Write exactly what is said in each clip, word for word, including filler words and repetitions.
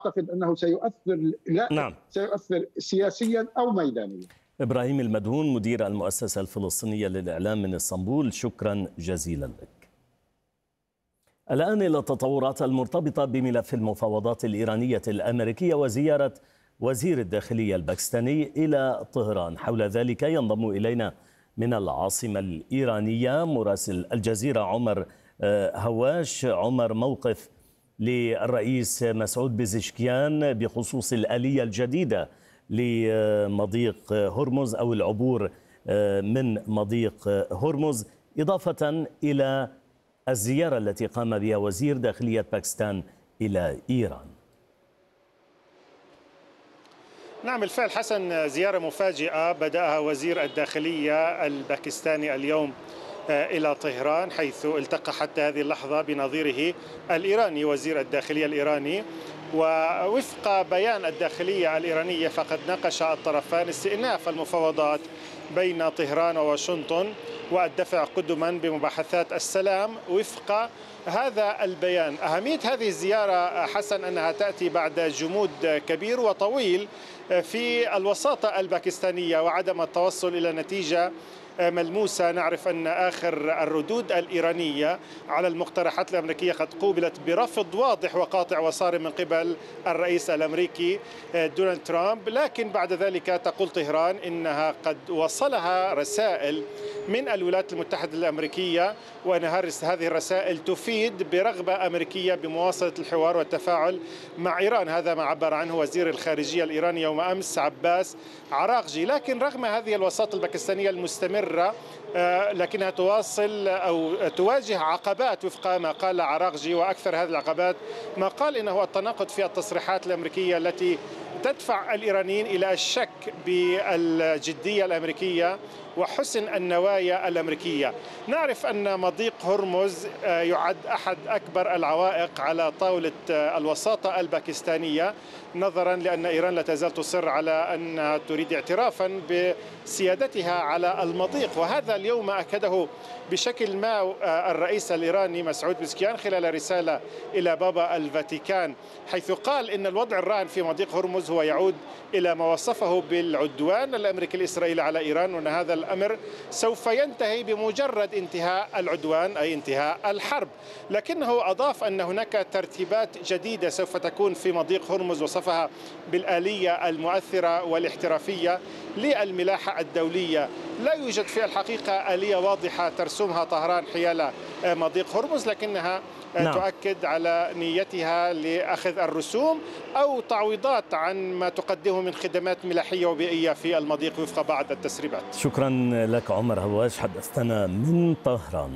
أعتقد أنه سيؤثر لا نعم. سيؤثر سياسيا أو ميدانيا. إبراهيم المدهون مدير المؤسسة الفلسطينية للإعلام من اسطنبول، شكرا جزيلا لك. الآن إلى التطورات المرتبطة بملف المفاوضات الإيرانية الأمريكية وزيارة وزير الداخلية الباكستاني إلى طهران. حول ذلك ينضم إلينا من العاصمة الإيرانية مراسل الجزيرة عمر هواش. عمر، موقف للرئيس مسعود بزشكيان بخصوص الآلية الجديدة لمضيق هرمز أو العبور من مضيق هرمز، إضافة إلى الزيارة التي قام بها وزير داخلية باكستان إلى إيران. نعم بالفعل حسن، زيارة مفاجئة بدأها وزير الداخلية الباكستاني اليوم إلى طهران، حيث التقى حتى هذه اللحظة بنظيره الإيراني وزير الداخلية الإيراني. ووفق بيان الداخلية الإيرانية فقد ناقش الطرفان استئناف المفاوضات بين طهران وواشنطن والدفع قدما بمباحثات السلام وفق هذا البيان. أهمية هذه الزيارة حسن أنها تأتي بعد جمود كبير وطويل في الوساطة الباكستانية وعدم التوصل إلى نتيجة ملموسة. نعرف أن آخر الردود الإيرانية على المقترحات الأمريكية قد قوبلت برفض واضح وقاطع وصارم من قبل الرئيس الأمريكي دونالد ترامب، لكن بعد ذلك تقول طهران إنها قد وصلها رسائل من الولايات المتحدة الأمريكية، وأن هذه الرسائل تفيد برغبة أمريكية بمواصلة الحوار والتفاعل مع إيران. هذا ما عبر عنه وزير الخارجية الإيراني يوم أمس عباس عراقجي. لكن رغم هذه الوساطة الباكستانية المستمرة لكنها تواصل أو تواجه عقبات وفق ما قال عراقجي، وأكثر هذه العقبات ما قال إنه التناقض في التصريحات الأمريكية التي تدفع الإيرانيين إلى الشك بالجدية الأمريكية وحسن النوايا الأمريكية. نعرف أن مضيق هرمز يعد أحد أكبر العوائق على طاولة الوساطة الباكستانية، نظرا لأن إيران لا تزال تصر على أنها تريد اعترافا بسيادتها على المضيق. وهذا اليوم أكده بشكل ما الرئيس الإيراني مسعود بزشكيان خلال رسالة إلى بابا الفاتيكان، حيث قال إن الوضع الراهن في مضيق هرمز هو يعود إلى ما وصفه بالعدوان الأمريكي الإسرائيلي على إيران، وأن هذا الأمر سوف ينتهي بمجرد انتهاء العدوان أي انتهاء الحرب. لكنه أضاف أن هناك ترتيبات جديدة سوف تكون في مضيق هرمز وصفها بالآلية المؤثرة والاحترافية للملاحة الدولية. لا يوجد في الحقيقة آلية واضحة ترسمها طهران حيال مضيق هرمز، لكنها نعم. تؤكد على نيتها لأخذ الرسوم أو تعويضات عن ما تقدمه من خدمات ملاحية وبيئية في المضيق وفق بعض التسريبات. شكرا لك عمر هواش، حدثتنا من طهران.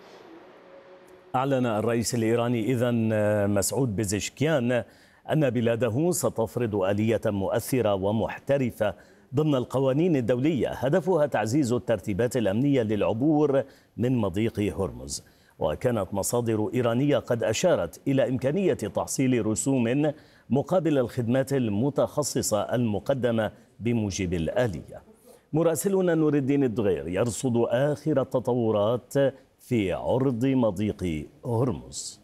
أعلن الرئيس الإيراني إذن مسعود بزشكيان أن بلاده ستفرض آلية مؤثرة ومحترفة ضمن القوانين الدولية هدفها تعزيز الترتيبات الأمنية للعبور من مضيق هرمز. وكانت مصادر إيرانية قد أشارت إلى إمكانية تحصيل رسوم مقابل الخدمات المتخصصة المقدمة بموجب الآلية. مراسلنا نور الدين الدغير يرصد آخر التطورات في عرض مضيق هرمز.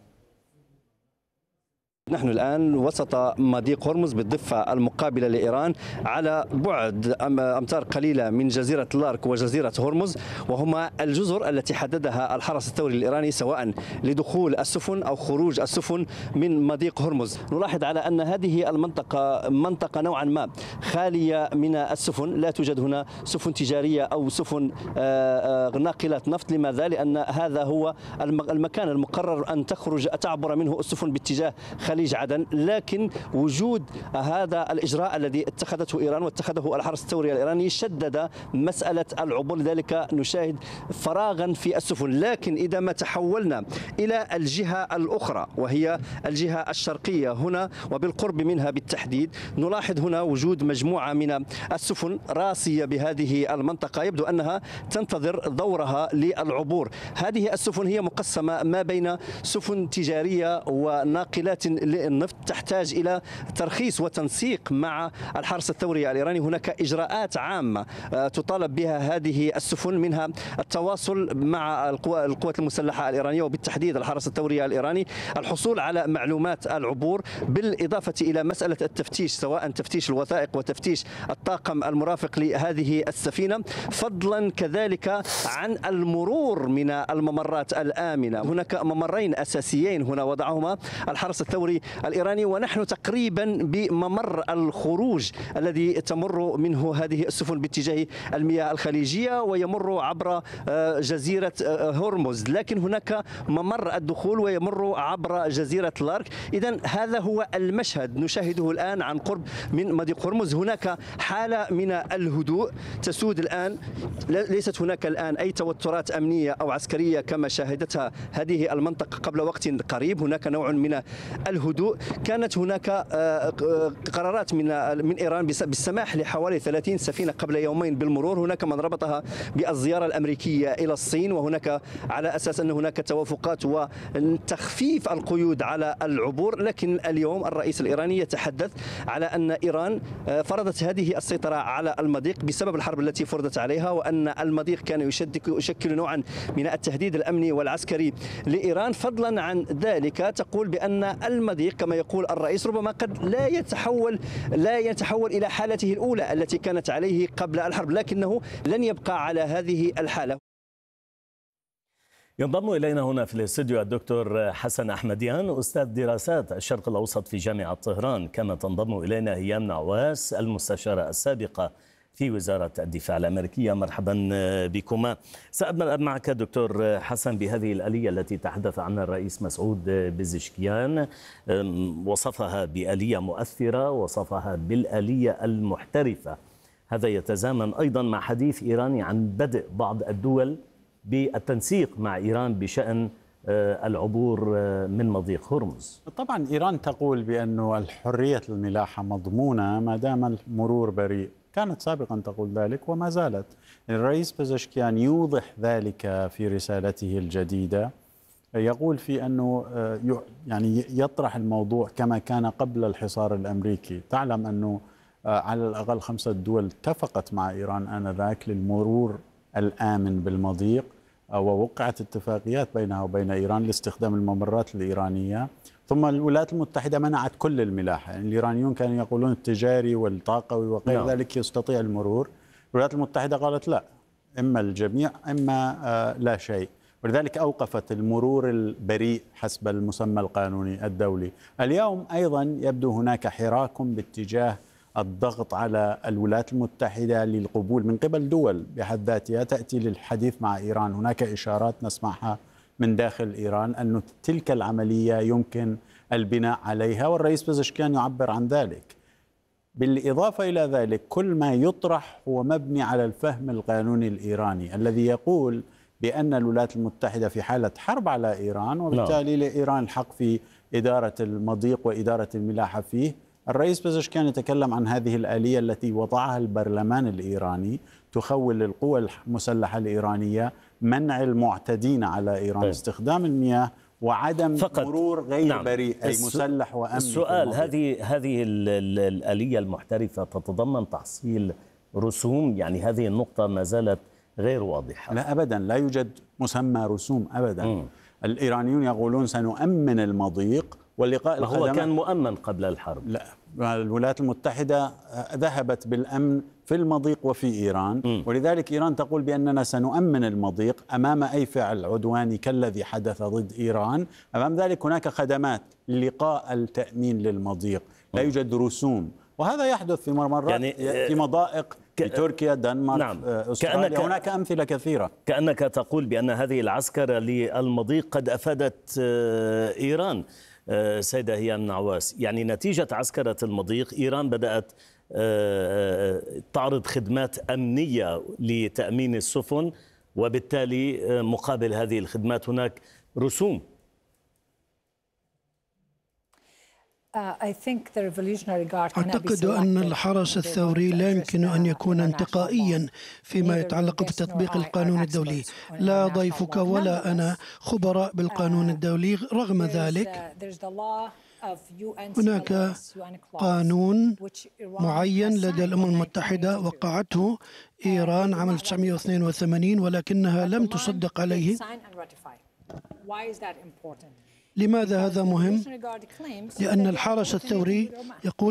نحن الآن وسط مضيق هرمز بالضفة المقابلة لإيران على بعد أمتار قليلة من جزيرة لارك وجزيرة هرمز، وهما الجزر التي حددها الحرس الثوري الإيراني سواء لدخول السفن أو خروج السفن من مضيق هرمز. نلاحظ على أن هذه المنطقة منطقة نوعا ما خالية من السفن، لا توجد هنا سفن تجارية أو سفن ناقلات نفط. لماذا؟ لأن هذا هو المكان المقرر أن تخرج تعبر منه السفن باتجاه خليج عدن. لكن وجود هذا الإجراء الذي اتخذته إيران واتخذه الحرس الثوري الإيراني شدد مسألة العبور، لذلك نشاهد فراغا في السفن. لكن إذا ما تحولنا إلى الجهة الأخرى وهي الجهة الشرقية هنا وبالقرب منها بالتحديد، نلاحظ هنا وجود مجموعة من السفن راسية بهذه المنطقة، يبدو أنها تنتظر دورها للعبور. هذه السفن هي مقسمة ما بين سفن تجارية وناقلات للنفط تحتاج إلى ترخيص وتنسيق مع الحرس الثوري الإيراني. هناك إجراءات عامة تطالب بها هذه السفن، منها التواصل مع القوات المسلحة الإيرانية وبالتحديد الحرس الثوري الإيراني، الحصول على معلومات العبور، بالإضافة إلى مسألة التفتيش، سواء تفتيش الوثائق وتفتيش الطاقم المرافق لهذه السفينة، فضلا كذلك عن المرور من الممرات الآمنة. هناك ممرين أساسيين هنا وضعهما الحرس الثوري الإيراني، ونحن تقريبا بممر الخروج الذي تمر منه هذه السفن باتجاه المياه الخليجية ويمر عبر جزيرة هرمز، لكن هناك ممر الدخول ويمر عبر جزيرة لارك. إذن هذا هو المشهد نشاهده الآن عن قرب من مضيق هرمز. هناك حالة من الهدوء تسود الآن، ليست هناك الآن أي توترات أمنية أو عسكرية كما شاهدتها هذه المنطقة قبل وقت قريب. هناك نوع من الهدوء. كانت هناك قرارات من من إيران بالسماح لحوالي ثلاثين سفينة قبل يومين بالمرور. هناك من ربطها بالزيارة الأمريكية إلى الصين، وهناك على أساس أن هناك توافقات وتخفيف القيود على العبور. لكن اليوم الرئيس الإيراني يتحدث على أن إيران فرضت هذه السيطرة على المضيق بسبب الحرب التي فرضت عليها، وأن المضيق كان يشكل نوعا من التهديد الأمني والعسكري لإيران. فضلا عن ذلك تقول بأن المضيق كما يقول الرئيس ربما قد لا يتحول لا يتحول إلى حالته الأولى التي كانت عليه قبل الحرب، لكنه لن يبقى على هذه الحالة. ينضم إلينا هنا في الاستوديو الدكتور حسن أحمديان، أستاذ دراسات الشرق الأوسط في جامعة طهران. كما تنضم إلينا هيام نعواس، المستشارة السابقة في وزارة الدفاع الأمريكية. مرحبا بكما. سأبدأ معك دكتور حسن بهذه الآلية التي تحدث عنها الرئيس مسعود بزشكيان، وصفها بآلية مؤثرة، وصفها بالآلية المحترفة. هذا يتزامن أيضا مع حديث إيراني عن بدء بعض الدول بالتنسيق مع إيران بشأن العبور من مضيق هرمز. طبعا إيران تقول بأن الحرية الملاحة مضمونة ما دام المرور بريء، كانت سابقا تقول ذلك وما زالت. الرئيس بزشكيان يوضح ذلك في رسالته الجديدة، يقول في أنه يعني يطرح الموضوع كما كان قبل الحصار الأمريكي. تعلم أنه على الأقل خمسة دول اتفقت مع إيران آنذاك للمرور الآمن بالمضيق، ووقعت اتفاقيات بينها وبين إيران لاستخدام الممرات الإيرانية. ثم الولايات المتحدة منعت كل الملاحة، يعني الإيرانيون كانوا يقولون التجاري والطاقوي وغير نعم. ذلك يستطيع المرور. الولايات المتحدة قالت لا، إما الجميع إما آه لا شيء، ولذلك أوقفت المرور البريء حسب المسمى القانوني الدولي. اليوم أيضا يبدو هناك حراك باتجاه الضغط على الولايات المتحدة للقبول من قبل دول بحد ذاتها تأتي للحديث مع إيران. هناك إشارات نسمعها من داخل إيران أن تلك العملية يمكن البناء عليها، والرئيس بزشكيان يعبر عن ذلك. بالإضافة إلى ذلك كل ما يطرح هو مبني على الفهم القانوني الإيراني الذي يقول بأن الولايات المتحدة في حالة حرب على إيران، وبالتالي لإيران الحق في إدارة المضيق وإدارة الملاحة فيه. الرئيس بزشكيان يتكلم عن هذه الآلية التي وضعها البرلمان الإيراني تخول للقوى المسلحة الإيرانية منع المعتدين على إيران طيب. استخدام المياه وعدم فقط. مرور غير نعم. بريء أي مسلح وأمني. السؤال هذه هذه الآلية المحترفة تتضمن تحصيل رسوم؟ يعني هذه النقطة ما زالت غير واضحة. لا أبدا، لا يوجد مسمى رسوم أبدا. م. الإيرانيون يقولون سنؤمن المضيق واللقاء الخدمات. هو كان مؤمن قبل الحرب. لا، الولايات المتحدة ذهبت بالأمن في المضيق وفي إيران، م. ولذلك إيران تقول بأننا سنؤمن المضيق أمام أي فعل عدواني كالذي حدث ضد إيران. أمام ذلك هناك خدمات للقاء التأمين للمضيق، لا يوجد رسوم، وهذا يحدث في مرات يعني في مضائق في تركيا، دنمارك، نعم. أستراليا. هناك أمثلة كثيرة. كأنك تقول بأن هذه العسكرة للمضيق قد أفادت إيران. سيدة هيام نعواس، يعني نتيجة عسكرة المضيق إيران بدأت تعرض خدمات أمنية لتأمين السفن، وبالتالي مقابل هذه الخدمات هناك رسوم. أعتقد أن الحرس الثوري لا يمكن أن يكون انتقائيا فيما يتعلق بتطبيق القانون الدولي. لا ضيفك ولا أنا خبراء بالقانون الدولي. رغم ذلك هناك قانون معين لدى الأمم المتحدة وقعته إيران عام ألف وتسعمئة واثنين وثمانين ولكنها لم تصدق عليه. لماذا هذا مهم؟ لأن الحرس الثوري يقول